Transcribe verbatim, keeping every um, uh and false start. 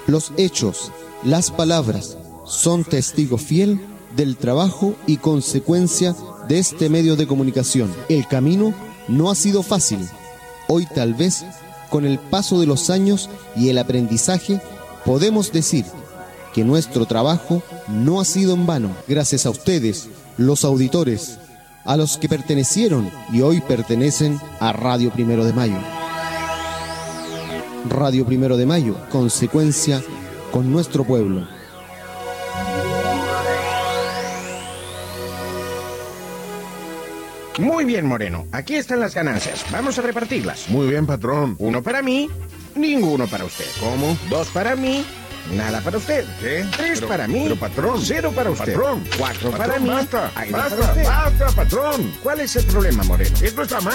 Los hechos, las palabras, son testigo fiel del trabajo y consecuencia de este medio de comunicación. El camino no ha sido fácil. Hoy tal vez, con el paso de los años y el aprendizaje, podemos decir que nuestro trabajo no ha sido en vano. Gracias a ustedes, los auditores, a los que pertenecieron y hoy pertenecen a Radio Primero de Mayo. Radio Primero de Mayo, consecuencia con nuestro pueblo. Muy bien, Moreno. Aquí están las ganancias. Vamos a repartirlas. Muy bien, patrón. Uno para mí, ninguno para usted. ¿Cómo? Dos para mí, nada para usted. ¿Qué? Tres Pero- para mí, pero, patrón. cero para usted. Patrón. Cuatro Patrón, para mí, basta, ahí va basta, para usted. basta, patrón. ¿Cuál es el problema, Moreno? Esto está mal.